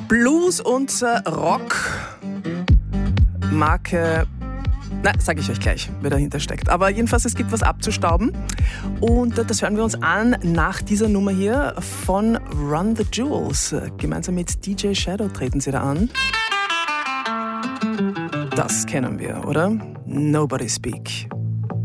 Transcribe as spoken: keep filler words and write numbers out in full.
Blues und äh, Rock. Marke, na, sage ich euch gleich, wer dahinter steckt. Aber jedenfalls, es gibt was abzustauben. Und äh, das hören wir uns an nach dieser Nummer hier von Run the Jewels. Gemeinsam mit D J Shadow treten sie da an. Das kennen wir, oder? Nobody Speak.